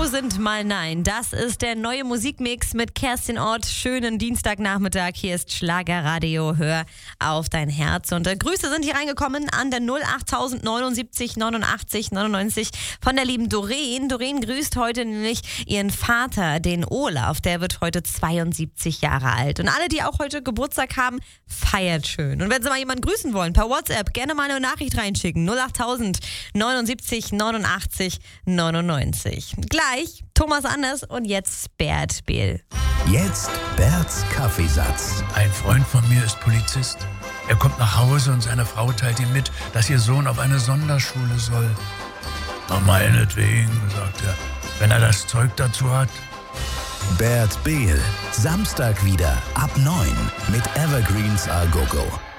1000 Mal Nein. Das ist der neue Musikmix mit Kerstin Ott. Schönen Dienstagnachmittag. Hier ist Schlagerradio. Hör auf dein Herz. Und Grüße sind hier reingekommen an der 08000 79 89 99 von der lieben Doreen. Doreen grüßt heute nämlich ihren Vater, den Olaf. Der wird heute 72 Jahre alt. Und alle, die auch heute Geburtstag haben, feiert schön. Und wenn Sie mal jemanden grüßen wollen, per WhatsApp, gerne mal eine Nachricht reinschicken. 08000 79 89 99. Gleich Thomas Anders und jetzt Bert Behl. Jetzt Berts Kaffeesatz. Ein Freund von mir ist Polizist. Er kommt nach Hause und seine Frau teilt ihm mit, dass ihr Sohn auf eine Sonderschule soll. Na, meinetwegen, sagt er, wenn er das Zeug dazu hat. Bert Behl. Samstag wieder ab 9 mit Evergreens A Go Go.